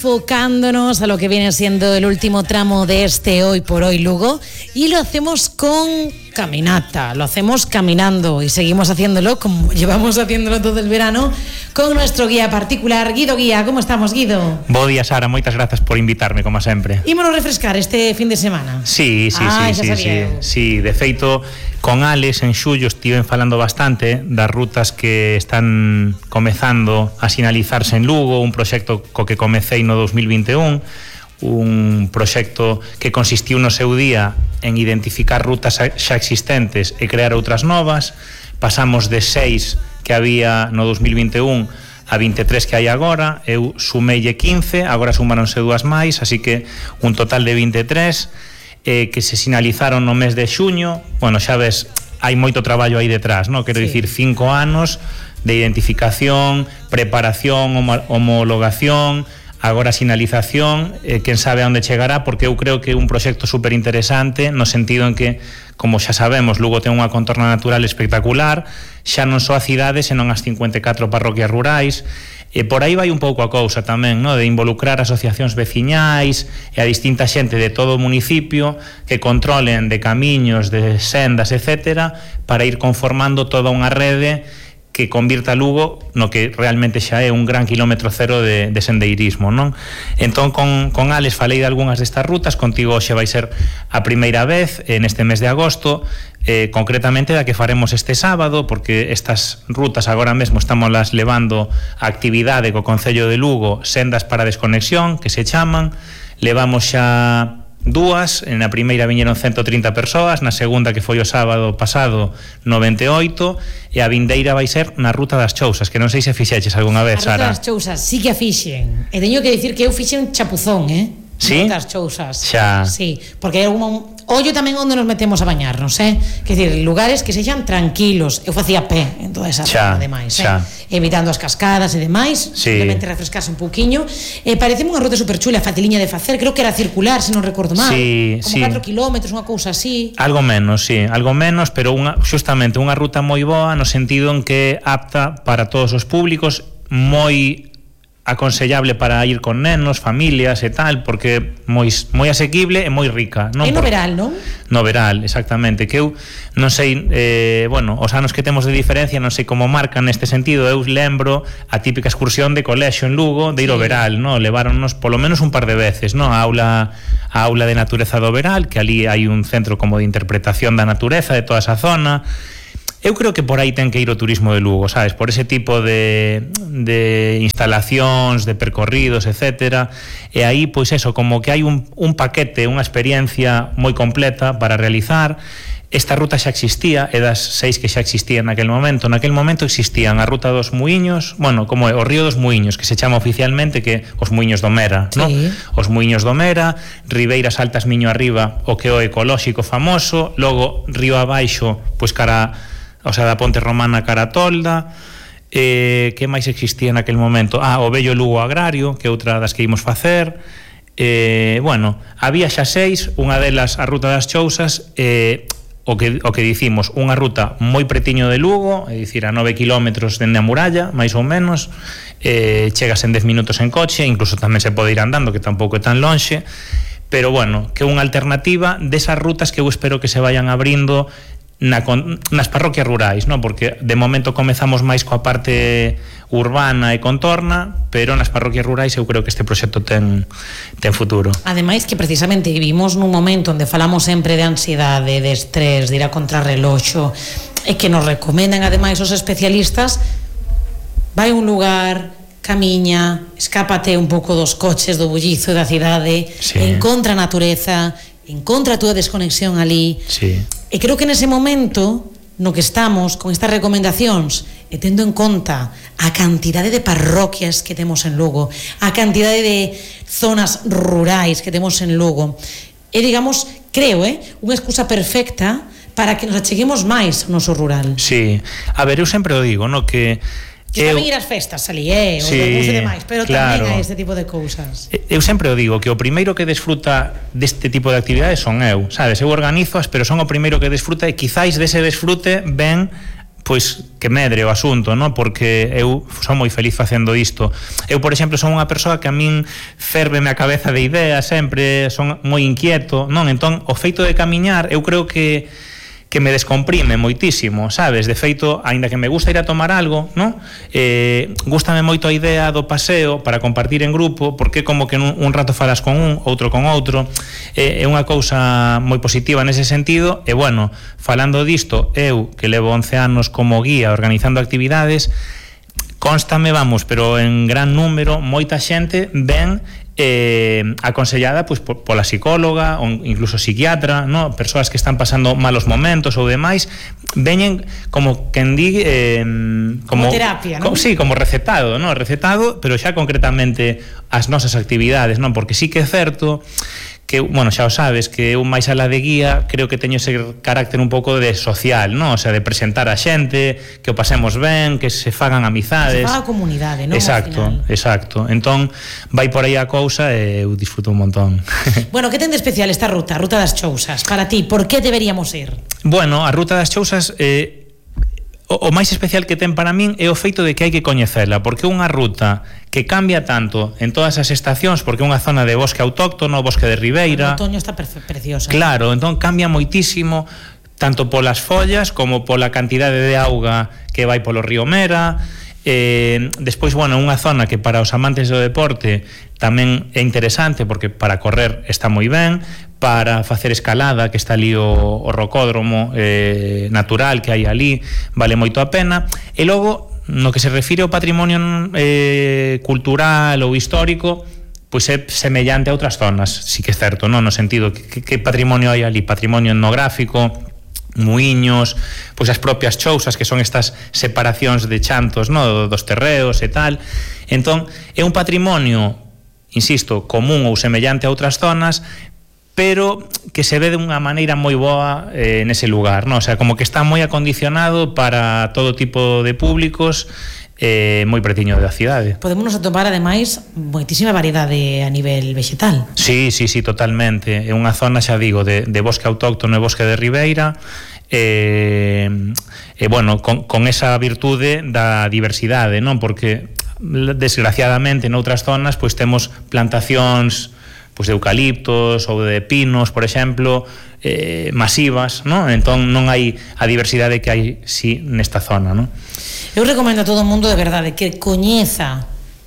Enfocándonos a lo que viene siendo el último tramo de este Hoy por Hoy Lugo, y lo hacemos con caminata, lo hacemos caminando y seguimos haciéndolo como llevamos haciéndolo todo el verano con nuestro guía particular, Guido Guía. ¿Cómo estamos, Guido? Bo día, Sara, moitas grazas por invitarme, como sempre. Ímonos refrescar este fin de semana. Sí, de feito, con Alex en xullo estiven falando bastante das rutas que están comezando a sinalizarse en Lugo, un proxecto co que comecei no 2021, un proxecto que consistiu no seu día en identificar rutas xa existentes e crear outras novas. Pasamos de 6 que había no 2021 a 23 que hai agora, eu sumeille 15, agora sumaronse dúas máis, así que un total de 23 que se sinalizaron no mes de xuño. Bueno, xa ves, hai moito traballo aí detrás, non? Quero dicir, 5 anos de identificación, preparación, homologación, agora sinalización, quen sabe a onde chegará, porque eu creo que é un proxecto super interesante no sentido en que, como xa sabemos, Lugo ten unha contorna natural espectacular, xa non só a cidade, senón as 54 parroquias rurais, e por aí vai un pouco a cousa tamén, no? De involucrar asociacións veciñais e a distinta xente de todo o municipio que controlen de camiños, de sendas, etcétera, para ir conformando toda unha rede que convirta Lugo no que realmente xa é un gran kilómetro cero de sendeirismo, non? Entón, con Alex falei de algunhas destas rutas, contigo xe vai ser a primeira vez neste mes de agosto, concretamente da que faremos este sábado, porque estas rutas agora mesmo estamos las levando a actividade co Concello de Lugo, sendas para desconexión, que se chaman. Levamos xa dúas, na primeira viñeron 130 persoas, na segunda, que foi o sábado pasado, 98, e a vindeira vai ser na Ruta das Chousas, que non sei se fixeches algunha vez, Sara. A Ruta das Chousas sí que a fixen, e teño que dicir que eu fixen chapuzón, Sí? Das Chousas. Xa. Sí, porque hai algún ollo tamén onde nos metemos a bañarnos, Que decir, lugares que sexan tranquilos. Eu facía pé en toda esa zona, ademais, evitando as cascadas e demais, simplemente refrescarse un pouquiño. Pareceme unha ruta super chula, faciliña de facer, creo que era circular, se non recordo mal. Como 4 kilómetros, unha cousa así. Algo menos, pero justamente unha ruta moi boa no sentido en que é apta para todos os públicos, moi aconsellable para ir con nenos, familias e tal, porque moi asequible e moi rica, non? É no veral, non? No veral, exactamente, que eu non sei, os anos que temos de diferencia non sei como marcan neste sentido. Eu lembro a típica excursión de colexio en Lugo de ir ao veral, non? Leváronnos polo menos un par de veces, non? A aula de natureza do veral, que ali hai un centro como de interpretación da natureza de toda esa zona. Eu creo que por aí ten que ir o turismo de Lugo, sabes? Por ese tipo de instalacións, de percorridos, etcétera. E aí, pois eso, como que hai un paquete, unha experiencia moi completa para realizar. Esta ruta xa existía, é das 6 que xa existían naquel momento. Naquel momento existían a Ruta dos Muiños, bueno, como é o Río dos Muiños, que se chama oficialmente, que os Muiños do Mera, non? Os Muiños do Mera, Ribeiras Altas Miño Arriba, o que é o ecolóxico famoso, logo Río Abaixo, pois da Ponte Romana cara a Tolda. Que máis existía naquel momento? O Bello Lugo Agrario, que é outra das que imos facer. Había xa 6, unha delas a Ruta das Chousas, o que dicimos, unha ruta moi pretiño de Lugo, é dicir, a 9 kilómetros dende a muralla, máis ou menos, chegas en 10 minutos en coche, incluso tamén se pode ir andando, que tampouco é tan lonxe, pero que é unha alternativa desas rutas que eu espero que se vayan abrindo nas parroquias rurais, non? Porque de momento comezamos máis coa parte urbana e contorna, pero nas parroquias rurais eu creo que este proxecto ten futuro. Ademais que precisamente vivimos nun momento onde falamos sempre de ansiedade, de estrés, de ir a contrarreloxo, e que nos recomendan ademais os especialistas: vai a un lugar, camiña, escápate un pouco dos coches, do bullizo da cidade, encontra a natureza, encontra a túa desconexión ali. E creo que nese momento no que estamos con estas recomendacións, e tendo en conta a cantidade de parroquias que temos en Lugo, a cantidade de zonas rurais que temos en Lugo, é, digamos, creo, unha excusa perfecta para que nos acheguemos máis ao noso rural. Sí, a ver, eu sempre o digo, no, que tamén ir ás festas ali, os e demais, pero claro, tamén hai este tipo de cousas. Eu sempre o digo, que o primeiro que desfruta deste tipo de actividades son eu, sabes? Eu organizoas, pero son o primeiro que desfruta, e quizáis dese desfrute ven pois que medre o asunto, non? Porque eu son moi feliz facendo isto. Eu, por exemplo, son unha persoa que a min férveme a cabeza de ideas sempre, son moi inquieto, non? Entón, o feito de camiñar, eu creo que me descomprime moitísimo, sabes? De feito, aínda que me gusta ir a tomar algo, non? Gústame moito a idea do paseo para compartir en grupo, porque como que un rato falas con un, outro con outro, é unha cousa moi positiva nese sentido. E bueno, falando disto, eu que levo 11 anos como guía organizando actividades, constame, vamos, pero en gran número, moita xente ven aconsellada pois pola psicóloga ou incluso psiquiatra, no? Persoas que están pasando malos momentos ou demais, veñen como quen di como terapia, non? Sí, como recetado, no? Recetado, pero xa concretamente as nosas actividades, non? Porque sí que é certo que, bueno, xa o sabes, que eu máis alá de guía creo que teño ese carácter un pouco de social, non? O sea, de presentar a xente, que o pasemos ben, que se fagan amizades. Que se faga comunidade, non? Exacto. Entón, vai por aí a cousa e eu disfruto un montón. Bueno, que ten de especial esta ruta, a Ruta das Chousas? Para ti, por que deberíamos ir? Bueno, a Ruta das Chousas... O máis especial que ten para min é o feito de que hai que coñecela, porque é unha ruta que cambia tanto en todas as estacións, porque é unha zona de bosque autóctono, bosque de ribeira. O outoño está preciosa. Claro, entón cambia moitísimo, tanto polas follas como pola cantidade de auga que vai polo río Mera. Despois, bueno, unha zona que para os amantes do deporte tamén é interesante, porque para correr está moi ben, para facer escalada, que está ali o rocódromo natural que hai ali, vale moito a pena. E logo, no que se refire ao patrimonio cultural ou histórico, pois é semellante a outras zonas, sí que é certo, non? No sentido que patrimonio hai ali, patrimonio etnográfico, muiños, pois as propias chousas, que son estas separacións de chantos, no? Dos terreos e tal. Entón, é un patrimonio, insisto, común ou semellante a outras zonas, pero que se ve de unha maneira moi boa nese lugar, non? O sea, como que está moi acondicionado para todo tipo de públicos, moi pretiño da cidade. Podemos atopar, ademais, moitísima variedade a nivel vegetal. Sí, totalmente. É unha zona, xa digo, de bosque autóctono e bosque de ribeira, bueno, con esa virtude da diversidade, non? Porque, desgraciadamente, noutras zonas, pois temos plantacións pois de eucaliptos ou de pinos, por exemplo, masivas, non? Entón non hai a diversidade que hai si nesta zona, non? Eu recomendo a todo o mundo de verdade que coñeza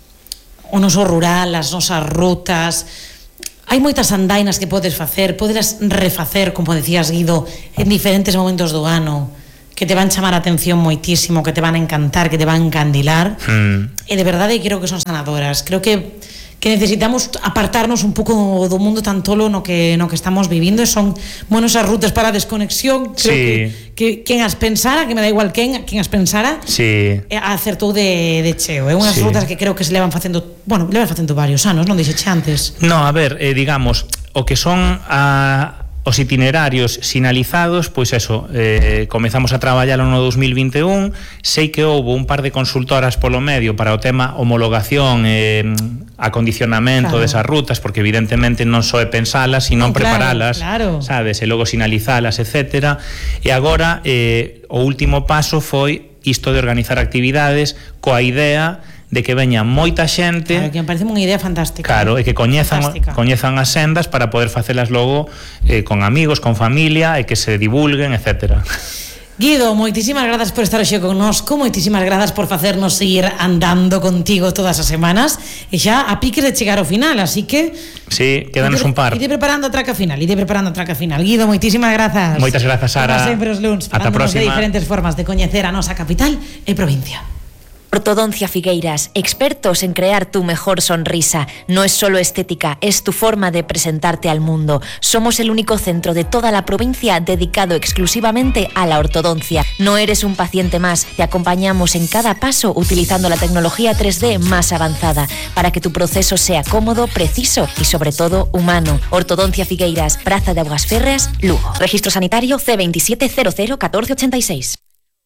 o noso rural, as nosas rutas. Hai moitas andainas que podes facer, podes refacer, como decías, Guido, en diferentes momentos do ano, que te van chamar a atención moitísimo, que te van a encantar, que te van a encandilar. E de verdade creo que son sanadoras. Creo que necesitamos apartarnos un pouco do mundo tan tolo no que estamos vivindo, e son esas rutas para a desconexión. Creo que quen as pensara, que me da igual quen as pensara, acertou de cheo. É unhas rutas que creo que se levan facendo varios anos, non dixeche antes? No, a ver, digamos, o que son os itinerarios sinalizados, pois eso, comezamos a traballalo no 2021. Sei que houve un par de consultoras polo medio para o tema homologación e acondicionamento desas rutas, porque evidentemente non só é pensalas, sino preparalas, sabes, e logo sinalizalas, etcétera. E agora o último paso foi isto de organizar actividades coa idea de que veña moita xente. Claro, que me parece unha idea fantástica. Claro, e que coñezan as sendas para poder facelas logo con amigos, con familia, e que se divulguen, etcétera. Guido, moitísimas grazas por estar hoxe connosco, moitísimas grazas por facernos seguir andando contigo todas as semanas, e xa a piques de chegar ao final, así que... Sí, quédanos un par. Ide preparando a traca final. Guido, moitísimas grazas. Moitas grazas, Sara. Como sempre os luns, falándonos de diferentes formas de coñecer a nosa capital e provincia. Ortodoncia Figueiras, expertos en crear tu mejor sonrisa. No es solo estética, es tu forma de presentarte al mundo. Somos el único centro de toda la provincia dedicado exclusivamente a la ortodoncia. No eres un paciente más, te acompañamos en cada paso utilizando la tecnología 3D más avanzada para que tu proceso sea cómodo, preciso y sobre todo humano. Ortodoncia Figueiras, Praza de Augas Férreas, Lugo. Registro sanitario C27001486.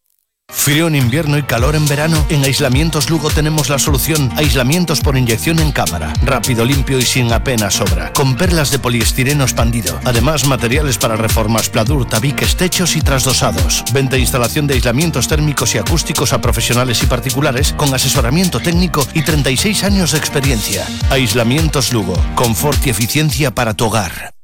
Frío en invierno y calor en verano. En Aislamientos Lugo tenemos la solución. Aislamientos por inyección en cámara. Rápido, limpio y sin apenas sobra. Con perlas de poliestireno expandido. Además, materiales para reformas, pladur, tabiques, techos y trasdosados. Venta e instalación de aislamientos térmicos y acústicos a profesionales y particulares con asesoramiento técnico y 36 años de experiencia. Aislamientos Lugo. Confort y eficiencia para tu hogar.